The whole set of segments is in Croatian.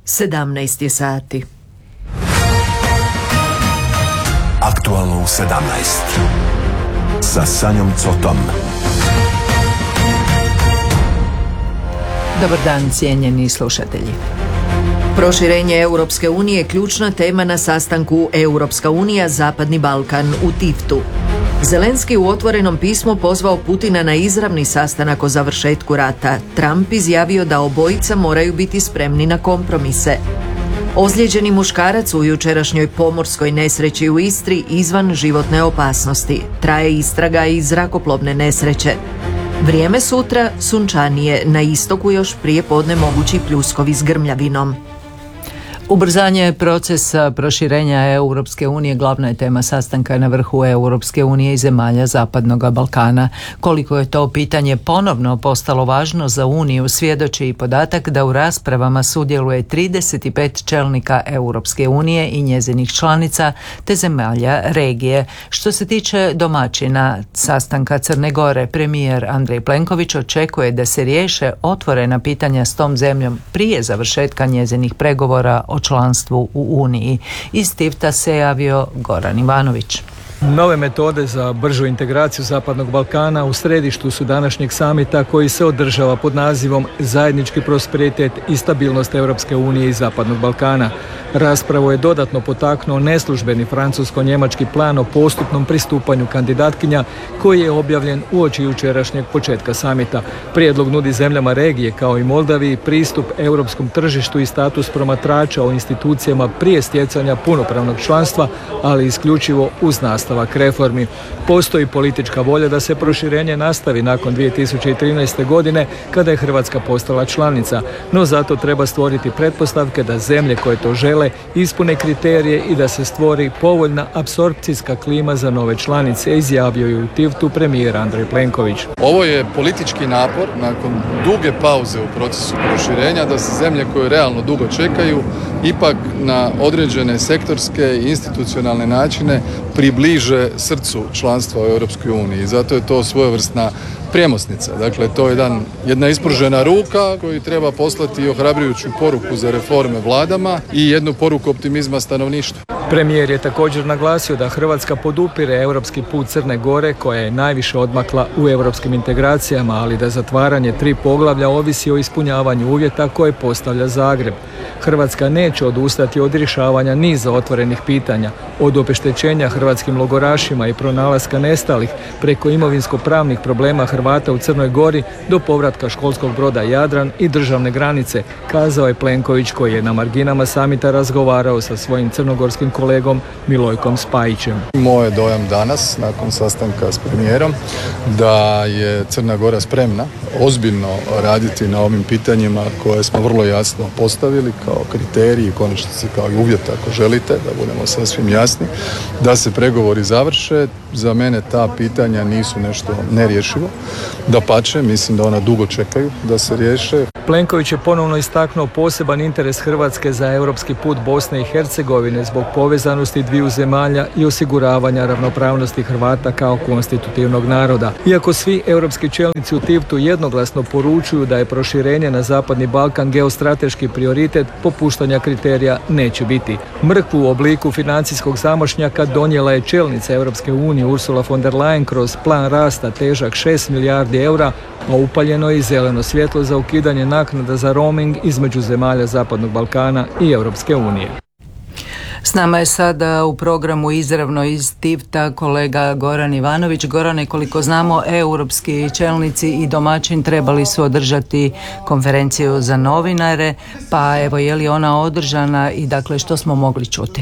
17 je sati. Aktualno u 17 sa Sanjom Cotom. Dobar dan, cijenjeni slušatelji. Proširenje Europske unije je ključna tema na sastanku Europska unija Zapadni Balkan u Tiftu. Zelenski u otvorenom pismu pozvao Putina na izravni sastanak o završetku rata. Trump izjavio da obojica moraju biti spremni na kompromise. Ozlijeđeni muškarac u jučerašnjoj pomorskoj nesreći u Istri izvan životne opasnosti. Traje istraga i zrakoplovne nesreće. Vrijeme sutra sunčanije, na istoku još prije podne mogući pljuskovi s grmljavinom. Ubrzanje procesa proširenja Europske unije glavna je tema sastanka na vrhu Europske unije i zemalja Zapadnog Balkana. Koliko je to pitanje ponovno postalo važno za Uniju svjedoči i podatak da u raspravama sudjeluje 35 čelnika Europske unije i njezinih članica te zemalja regije. Što se tiče domaćina sastanka Crne Gore, premijer Andrej Plenković očekuje da se riješe otvorena pitanja s tom zemljom prije završetka njezinih pregovora o članstvu u Uniji. Iz Tifta se javio Goran Ivanović. Nove metode za bržu integraciju Zapadnog Balkana u središtu su današnjeg samita koji se održava pod nazivom Zajednički prosperitet i stabilnost Europske unije i Zapadnog Balkana. Raspravu je dodatno potaknuo neslužbeni francusko-njemački plan o postupnom pristupanju kandidatkinja koji je objavljen uoči jučerašnjeg početka samita. Prijedlog nudi zemljama regije kao i Moldaviji pristup europskom tržištu i status promatrača u institucijama prije stjecanja punopravnog članstva, ali isključivo uz nastavak reformi. Postoji politička volja da se proširenje nastavi nakon 2013. godine kada je Hrvatska postala članica, no zato treba stvoriti pretpostavke da zemlje koje to žele ispune kriterije i da se stvori povoljna apsorpcijska klima za nove članice, izjavio je u Tiftu premijer Andrej Plenković. Ovo je politički napor nakon duge pauze u procesu proširenja da se zemlje koje realno dugo čekaju ipak na određene sektorske i institucionalne načine približe srcu članstva u Europskoj uniji. Zato je to svojevrsna premosnica. Dakle, to je jedna ispružena ruka koju treba poslati ohrabrujuću poruku za reforme vladama i jednu poruku optimizma stanovništva. Premijer je također naglasio da Hrvatska podupire europski put Crne Gore koja je najviše odmakla u europskim integracijama, ali da zatvaranje 3 poglavlja ovisi o ispunjavanju uvjeta koje postavlja Zagreb. Hrvatska neće odustati od rješavanja niza otvorenih pitanja, od obeštećenja hrvatskim logorašima i pronalaska nestalih preko imovinsko-pravnih problema Hrvata u Crnoj Gori do povratka školskog broda Jadran i državne granice, kazao je Plenković koji je na marginama samita razgovarao sa svojim crnogorskim kolegom Milojkom Spajićem. Moj je dojam danas, nakon sastanka s premijerom, da je Crna Gora spremna ozbiljno raditi na ovim pitanjima koje smo vrlo jasno postavili kao kriteriji, konačnici kao i uvjet ako želite, da budemo sasvim jasni, da se pregovori završe. Za mene ta pitanja nisu nešto nerješivo. Dapače, mislim da ona dugo čekaju da se riješe. Plenković je ponovno istaknuo poseban interes Hrvatske za europski put Bosne i Hercegovine zbog povezanosti dviju zemalja i osiguravanja ravnopravnosti Hrvata kao konstitutivnog naroda. Iako svi europski čelnici u Tiftu jednoglasno poručuju da je proširenje na Zapadni Balkan geostrateški prioritet, popuštanja kriterija neće biti. Mrkvu u obliku financijskog zamašnjaka donijela je čelnica Europske unije Ursula von der Leyen kroz plan rasta težak 6 milijardi eura, a upaljeno je i zeleno svjetlo za ukidanje naknada za roaming između zemalja Zapadnog Balkana i Europske unije. S nama je sada u programu izravno iz Tifta kolega Goran Ivanović. Gorane, koliko znamo, europski čelnici i domaćin trebali su održati konferenciju za novinare, pa evo, je li ona održana i dakle što smo mogli čuti?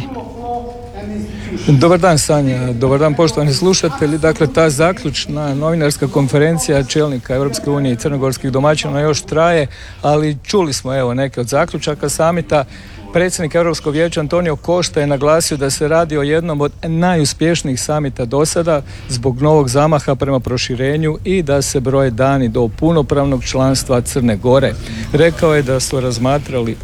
Dobar dan, Sanja. Dobar dan, poštovani slušatelji. Dakle, ta zaključna novinarska konferencija čelnika Europske unije i crnogorskih domaćina još traje, ali čuli smo evo neke od zaključaka samita. Predsjednik Europskog vijeća Antonio Costa je naglasio da se radi o jednom od najuspješnijih samita do sada zbog novog zamaha prema proširenju i da se broje dani do punopravnog članstva Crne Gore. Rekao je da su razmatrali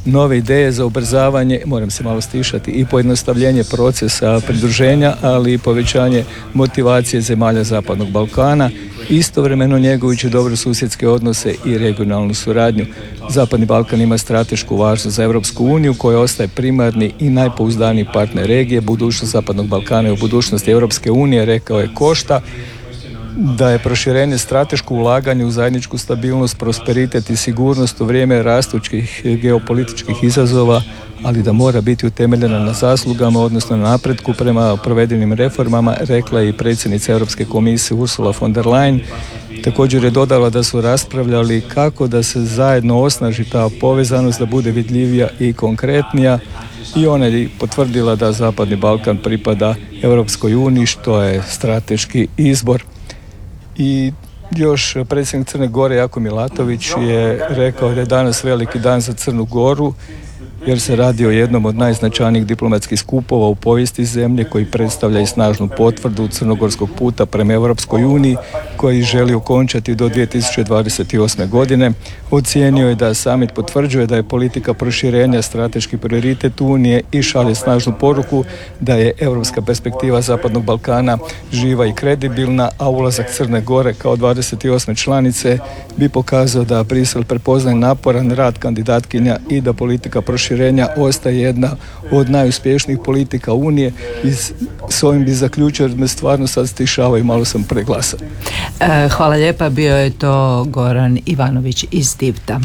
nove ideje za ubrzavanje, moram se malo stišati, i pojednostavljenje procesa pridruženja, ali i povećanje motivacije zemalja Zapadnog Balkana, istovremeno njegujući dobrosusjedske odnose i regionalnu suradnju. Zapadni Balkan ima stratešku važnost za Europsku uniju, koja ostaje primarni i najpouzdaniji partner regije. Budućnost Zapadnog Balkana i u budućnosti Europske unije, rekao je Košta, da je proširenje strateško ulaganje u zajedničku stabilnost, prosperitet i sigurnost u vrijeme rastućih geopolitičkih izazova, ali da mora biti utemeljena na zaslugama, odnosno na napretku prema provedenim reformama, rekla je i predsjednica Europske komisije Ursula von der Leyen. Također je dodala da su raspravljali kako da se zajedno osnaži ta povezanost, da bude vidljivija i konkretnija, i ona je potvrdila da Zapadni Balkan pripada Europskoj uniji, što je strateški izbor. I još predsjednik Crne Gore Jakov Milatović je rekao da je danas veliki dan za Crnu Goru, jer se radi o jednom od najznačajnijih diplomatskih skupova u povijesti zemlje, koji predstavlja i snažnu potvrdu crnogorskog puta prema Europskoj uniji, koji želi okončati do 2028. godine. Ocijenio je da summit potvrđuje da je politika proširenja strateški prioritet Unije i šalje snažnu poruku da je europska perspektiva Zapadnog Balkana živa i kredibilna, a ulazak Crne Gore kao 28. članice bi pokazao da Brisel prepoznaje naporan rad kandidatkinja i da politika proširenja ostaje jedna od najuspješnijih politika Unije. I s ovim bi zaključio, jer me stvarno sad stišava i malo sam preglasan. Hvala lijepa, bio je to Goran Ivanović iz Tivta.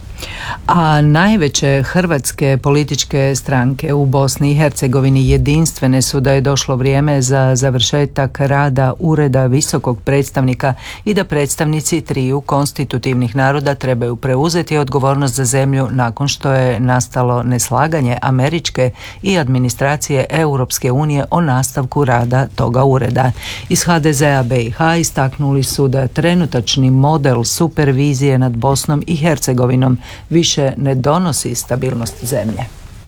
A najveće hrvatske političke stranke u Bosni i Hercegovini jedinstvene su da je došlo vrijeme za završetak rada Ureda visokog predstavnika i da predstavnici triju konstitutivnih naroda trebaju preuzeti odgovornost za zemlju nakon što je nastalo neslaganje američke i administracije Europske unije o nastavku rada toga ureda. Iz HDZ-a BiH istaknuli su da trenutačni model supervizije nad Bosnom i Hercegovinom više ne donosi stabilnost zemlje.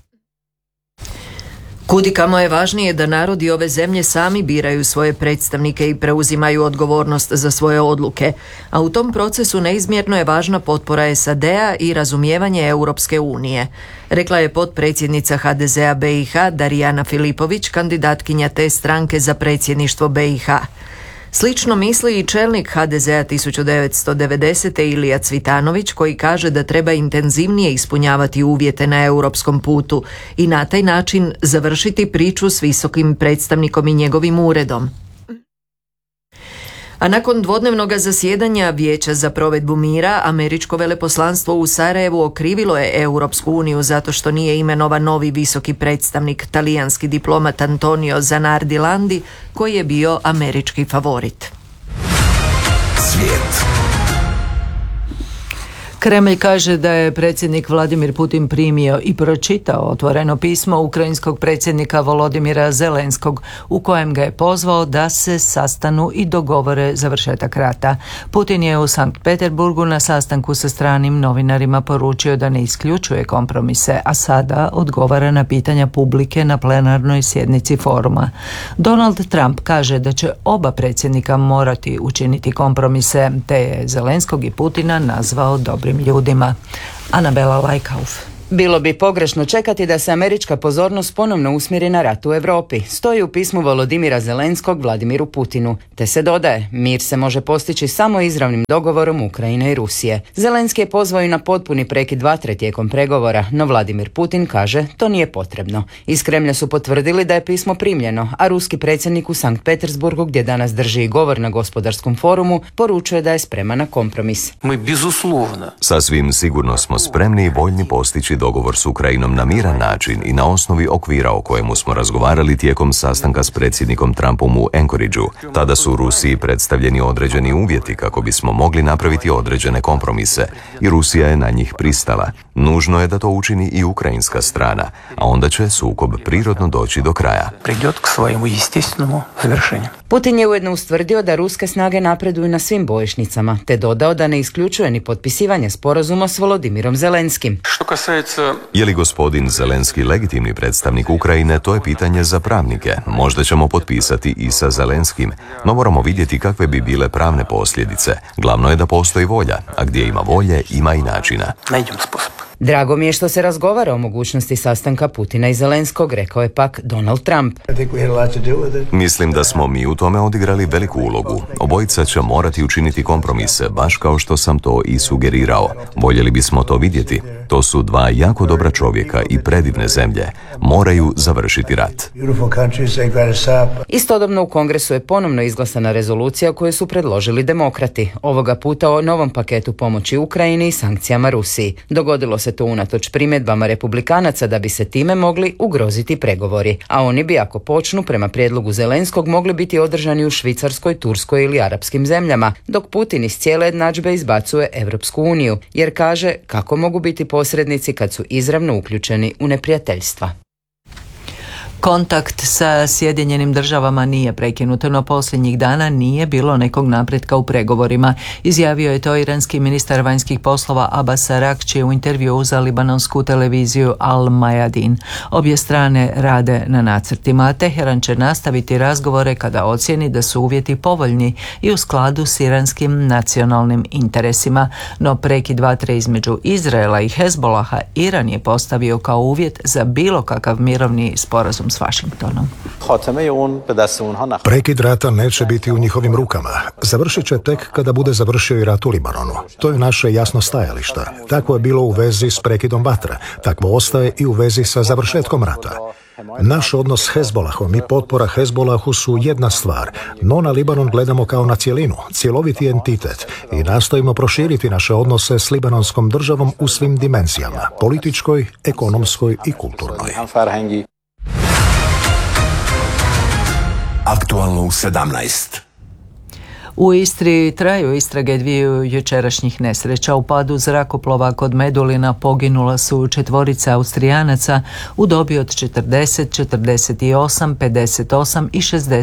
Kudikamo je važnije da narodi ove zemlje sami biraju svoje predstavnike i preuzimaju odgovornost za svoje odluke, a u tom procesu neizmjerno je važna potpora SAD-a i razumijevanje Europske unije, rekla je potpredsjednica HDZ-a BiH Darijana Filipović, kandidatkinja te stranke za predsjedništvo BiH. Slično misli i čelnik HDZ-a 1990. Ilija Cvitanović, koji kaže da treba intenzivnije ispunjavati uvjete na europskom putu i na taj način završiti priču s visokim predstavnikom i njegovim uredom. A nakon dvodnevnog zasjedanja Vijeća za provedbu mira, američko veleposlanstvo u Sarajevu okrivilo je Europsku uniju zato što nije imenovan novi visoki predstavnik, talijanski diplomat Antonio Zanardi Landi, koji je bio američki favorit. Svijet. Kremlj kaže da je predsjednik Vladimir Putin primio i pročitao otvoreno pismo ukrajinskog predsjednika Volodimira Zelenskog, u kojem ga je pozvao da se sastanu i dogovore završetak rata. Putin je u Sankt Peterburgu na sastanku sa stranim novinarima poručio da ne isključuje kompromise, a sada odgovara na pitanja publike na plenarnoj sjednici foruma. Donald Trump kaže da će oba predsjednika morati učiniti kompromise, te je Zelenskog i Putina nazvao dobrim ljudima. Anabela Lajkauf. Bilo bi pogrešno čekati da se američka pozornost ponovno usmjeri na rat u Europi, stoji u pismu Volodimira Zelenskog Vladimiru Putinu, te se dodaje, mir se može postići samo izravnim dogovorom Ukrajine i Rusije. Zelenski je pozvao i na potpuni prekid vatre tijekom pregovora, no Vladimir Putin kaže to nije potrebno. Iz Kremlja su potvrdili da je pismo primljeno, a ruski predsjednik u Sankt Petersburgu, gdje danas drži govor na gospodarskom forumu, poručuje da je spreman na kompromis. Sasvim sigurno smo spremni i voljni postići dogovor s Ukrajinom na miran način i na osnovi okvira o kojemu smo razgovarali tijekom sastanka s predsjednikom Trumpom u Anchorageu. Tada su Rusiji predstavljeni određeni uvjeti kako bismo mogli napraviti određene kompromise i Rusija je na njih pristala. Nužno je da to učini i ukrajinska strana, a onda će sukob prirodno doći do kraja. Putin je ujedno ustvrdio da ruske snage napreduju na svim bojišnicama, te dodao da ne isključuje ni potpisivanje sporazuma s Volodimirom Zelenskim. Je li gospodin Zelenski legitimni predstavnik Ukrajine, to je pitanje za pravnike. Možda ćemo potpisati i sa Zelenskim, no moramo vidjeti kakve bi bile pravne posljedice. Glavno je da postoji volja, a gdje ima volje, ima i načina. Drago mi je što se razgovara o mogućnosti sastanka Putina i Zelenskog, rekao je pak Donald Trump. Mislim da smo mi u tome odigrali veliku ulogu. Obojica će morati učiniti kompromise, baš kao što sam to i sugerirao. Voljeli bismo to vidjeti. To su dva jako dobra čovjeka i predivne zemlje. Moraju završiti rat. Istodobno u Kongresu je ponovno izglasana rezolucija koju su predložili demokrati. Ovoga puta o novom paketu pomoći Ukrajini i sankcijama Rusiji. Dogodilo se to unatoč primjedbama republikanaca da bi se time mogli ugroziti pregovori. A oni bi, ako počnu, prema prijedlogu Zelenskog, mogli biti održani u Švicarskoj, Turskoj ili arapskim zemljama, dok Putin iz cijele jednadžbe izbacuje Europsku uniju, jer kaže kako mogu biti posrednici kad su izravno uključeni u neprijateljstva. Kontakt sa Sjedinjenim državama nije prekinut, no posljednjih dana nije bilo nekog napretka u pregovorima. Izjavio je to iranski ministar vanjskih poslova Abbas Araghči u intervjuu za libanonsku televiziju Al Mayadin. Obje strane rade na nacrtima, a Teheran će nastaviti razgovore kada ocijeni da su uvjeti povoljni i u skladu s iranskim nacionalnim interesima. No prekid vatre između Izraela i Hezbolaha Iran je postavio kao uvjet za bilo kakav mirovni sporazum s Washingtonom. Prekid rata neće biti u njihovim rukama. Završit će tek kada bude završio i rat u Libanonu. To je naše jasno stajalište. Tako je bilo u vezi s prekidom vatre. Takvo ostaje i u vezi sa završetkom rata. Naš odnos s Hezbolahom i potpora Hezbolahu su jedna stvar, no na Libanon gledamo kao na cjelinu, cjeloviti entitet i nastojimo proširiti naše odnose s libanonskom državom u svim dimenzijama, političkoj, ekonomskoj i kulturnoj. Aktualno u 17. U Istri traju istrage dviju jučerašnjih nesreća. U padu zrakoplova kod Medulina poginula su 4 Austrijanaca u dobi od 40, 48, 58 i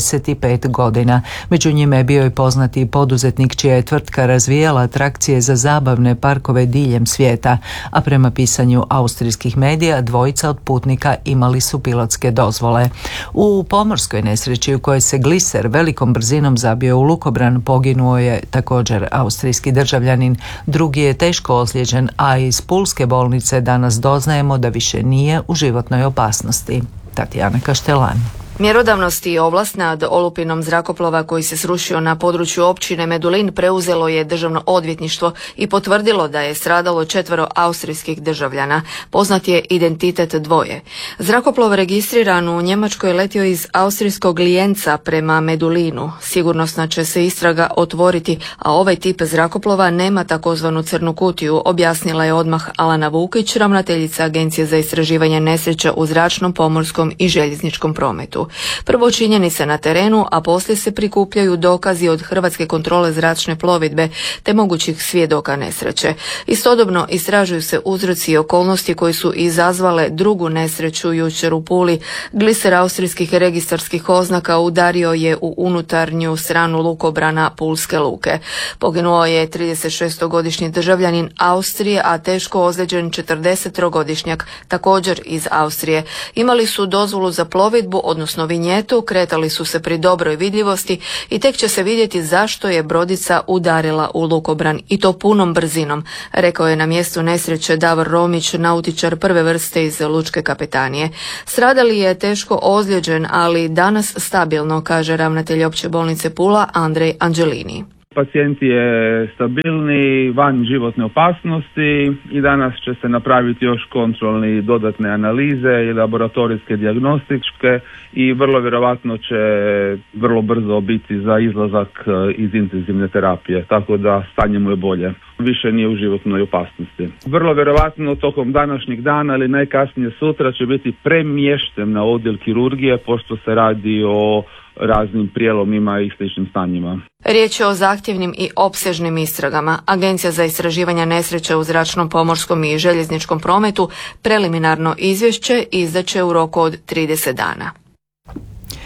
65 godina. Među njima je bio i poznati poduzetnik čija je tvrtka razvijala atrakcije za zabavne parkove diljem svijeta, a prema pisanju austrijskih medija 2 od putnika imali su pilotske dozvole. U pomorskoj nesreći u kojoj se gliser velikom brzinom zabio u lukobran poginuo je također austrijski državljanin. Drugi je teško ozlijeđen, a iz pulske bolnice danas doznajemo da više nije u životnoj opasnosti. Tatjana Kaštelan. Mjerodavnost i ovlast nad olupinom zrakoplova koji se srušio na području općine Medulin preuzelo je državno odvjetništvo i potvrdilo da je stradalo 4 austrijskih državljana. Poznat je identitet 2. Zrakoplov registriran u Njemačkoj letio iz austrijskog Lijenca prema Medulinu. Sigurnosna će se istraga otvoriti, a ovaj tip zrakoplova nema takozvanu crnu kutiju, objasnila je odmah Alana Vukić, ravnateljica Agencije za istraživanje nesreća u zračnom, pomorskom i željezničkom prometu. Prvo činjenice na terenu, a poslije se prikupljaju dokazi od Hrvatske kontrole zračne plovidbe te mogućih svjedoka nesreće. Istodobno istražuju se uzroci i okolnosti koji su izazvale drugu nesreću jučer u Puli. Gliser austrijskih registarskih oznaka udario je u unutarnju stranu lukobrana Pulske luke. Poginuo je 36-godišnji državljanin Austrije, a teško ozlijeđen 43-godišnjak, također iz Austrije. Imali su dozvolu za plovidbu, odnosno vinjetu, kretali su se pri dobroj vidljivosti i tek će se vidjeti zašto je brodica udarila u lukobran i to punom brzinom, rekao je na mjestu nesreće Davor Romić, nautičar prve vrste iz lučke kapetanije. Stradali je teško ozlijeđen, ali danas stabilno, kaže ravnatelj opće bolnice Pula Andrej Anđelini. Pacijent je stabilni, van životne opasnosti i danas će se napraviti još kontrolni dodatne analize i laboratorijske dijagnostičke i vrlo vjerovatno će vrlo brzo biti za izlazak iz intenzivne terapije, tako da stanje mu je bolje. Više nije u životnoj opasnosti. Vrlo vjerovatno tokom današnjeg dana ili najkasnije sutra će biti premješten na odjel kirurgije pošto se radi o raznim prijelomima i sličnim stanjima. Riječ je o zahtjevnim i opsežnim istragama. Agencija za istraživanje nesreća u zračnom, pomorskom i željezničkom prometu preliminarno izvješće izdaće u roku od 30 dana.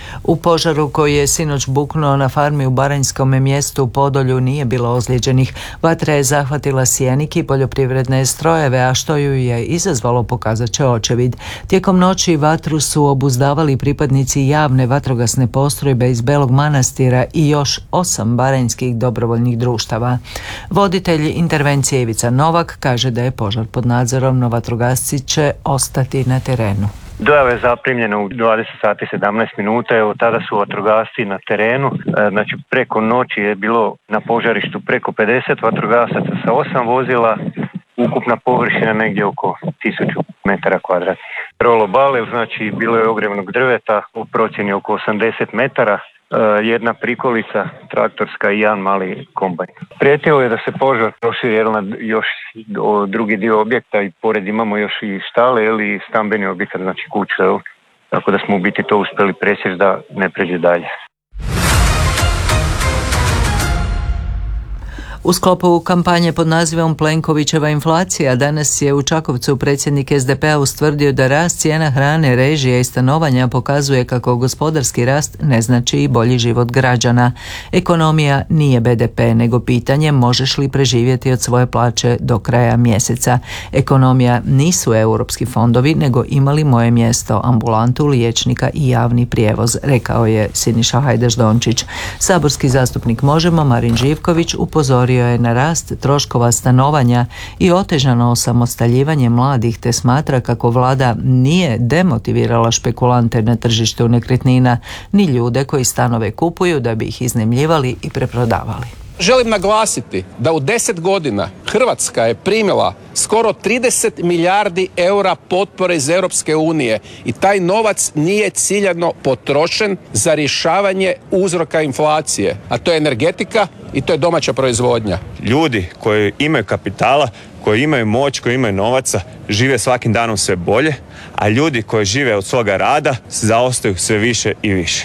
U požaru koji je sinoć buknuo na farmi u baranjskom mjestu Podolju nije bilo ozlijeđenih. Vatra je zahvatila sjenik i poljoprivredne strojeve, a što ju je izazvalo pokazat će očevid. Tijekom noći vatru su obuzdavali pripadnici javne vatrogasne postrojbe iz Belog Manastira i još 8 baranjskih dobrovoljnih društava. Voditelj intervencije Ivica Novak kaže da je požar pod nadzorom, no vatrogasci će ostati na terenu. Dojava je zaprimljena u 20 sati 17 minuta, evo tada su vatrogasci na terenu, znači preko noći je bilo na požarištu preko 50 vatrogasaca sa 8 vozila, ukupna površina negdje oko 1000 metara kvadratnih. Rolo bale, znači bilo je ogromnog drveta u procjeni oko 80 metara, jedna prikolica traktorska i jedan mali kombajn. Prijetilo je da se požar proširi na još drugi dio objekta i pored imamo još i štale ili stambeni objekat, znači kuće. Tako da smo u biti to uspjeli presjeći da ne pređe dalje. U sklopu kampanje pod nazivom Plenkovićeva inflacija danas je u Čakovcu predsjednik SDP-a ustvrdio da rast cijena hrane, režija i stanovanja pokazuje kako gospodarski rast ne znači i bolji život građana. Ekonomija nije BDP, nego pitanje možeš li preživjeti od svoje plaće do kraja mjeseca. Ekonomija nisu europski fondovi, nego imali moje mjesto, ambulantu, liječnika i javni prijevoz, rekao je Siniša Hajdaš Dončić. Saborski zastupnik Možemo Marin Živković upozorio je na rast troškova stanovanja i otežano osamostaljivanje mladih, te smatra kako vlada nije demotivirala špekulante na tržištu nekretnina ni ljude koji stanove kupuju da bi ih iznajmljivali i preprodavali. Želim naglasiti da u 10 godina Hrvatska je primila skoro 30 milijardi eura potpore iz Europske unije i taj novac nije ciljano potrošen za rješavanje uzroka inflacije, a to je energetika i to je domaća proizvodnja. Ljudi koji imaju kapitala, koji imaju moć, koji imaju novaca, žive svakim danom sve bolje, a ljudi koji žive od svoga rada zaostaju sve više i više.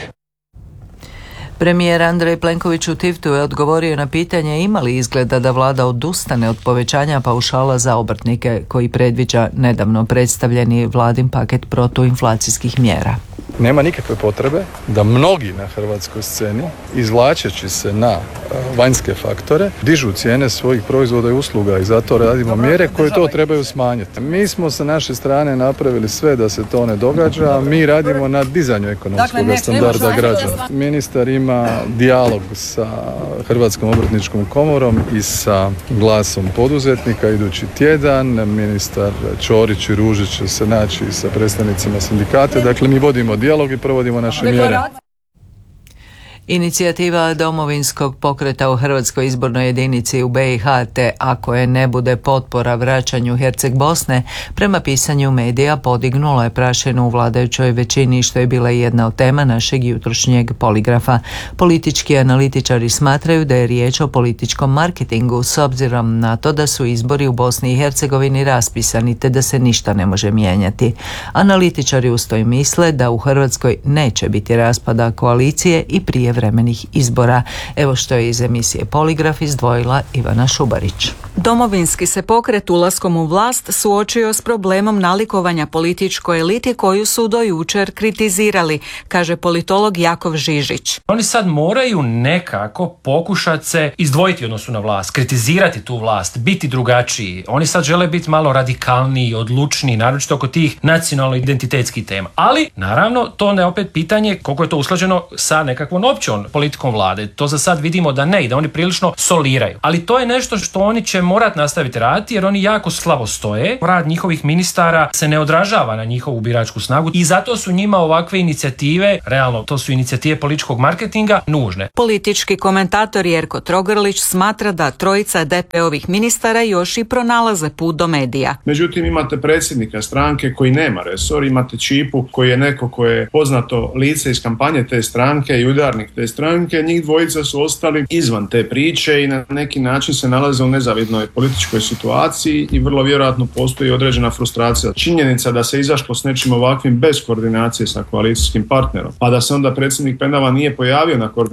Premijer Andrej Plenković u Tivtu je odgovorio na pitanje ima li izgleda da vlada odustane od povećanja paušala za obrtnike koji predviđa nedavno predstavljeni vladin paket protuinflacijskih mjera. Nema nikakve potrebe da mnogi na hrvatskoj sceni, izvlačeći se na vanjske faktore, dižu cijene svojih proizvoda i usluga i zato radimo mjere koje to trebaju smanjiti. Mi smo sa naše strane napravili sve da se to ne događa, mi radimo na dizanju ekonomskog standarda građana. Ministar ima dijalog sa Hrvatskom obrtničkom komorom i sa Glasom poduzetnika idući tjedan. Ministar Ćorić i Ružić će se naći sa predstavnicima sindikata. Dakle, mi vodimo dijalog i provodimo naše mjere. Inicijativa Domovinskog pokreta u Hrvatskoj izbornoj jedinici u BiH, te ako je ne bude potpora vraćanju Herceg Bosne, prema pisanju medija podignula je prašinu u vladajućoj većini, što je bila jedna od tema našeg jutrošnjeg poligrafa. Politički analitičari smatraju da je riječ o političkom marketingu s obzirom na to da su izbori u Bosni i Hercegovini raspisani te da se ništa ne može mijenjati. Analitičari usto misle da u Hrvatskoj neće biti raspada koalicije i prije vremenih izbora. Evo što je iz emisije Poligraf izdvojila Ivana Šubarić. Domovinski se pokret ulaskom u vlast suočio s problemom nalikovanja političkoj eliti koju su do jučer kritizirali, kaže politolog Jakov Žižić. Oni sad moraju nekako pokušati se izdvojiti odnosu na vlast, kritizirati tu vlast, biti drugačiji. Oni sad žele biti malo radikalniji, odlučniji, naročito oko tih nacionalno-identitetskih tema. Ali, naravno, to je opet pitanje koliko je to usklađeno sa nekakvom općom politikom vlade. To za sad vidimo da ne i da oni prilično soliraju. Ali to je nešto što oni će morati nastaviti raditi jer oni jako slabo stoje. Rad njihovih ministara se ne odražava na njihovu biračku snagu i zato su njima ovakve inicijative, realno to su inicijative političkog marketinga, nužne. Politički komentator Jerko Trogrlić smatra da trojica DP-ovih ministara još i pronalaze put do medija. Međutim, imate predsjednika stranke koji nema resor, imate Čipu koji je neko koje je poznato lice iz kampanje te stranke i udarnik te stranke, njih dvojica su ostali izvan te priče i na neki način se nalaze u nezavidnoj političkoj situaciji i vrlo vjerojatno postoji određena frustracija. Činjenica da se izašlo s nečim ovakvim bez koordinacije sa koalicijskim partnerom, pa da se onda predsjednik Penava nije pojavio na koordinaciji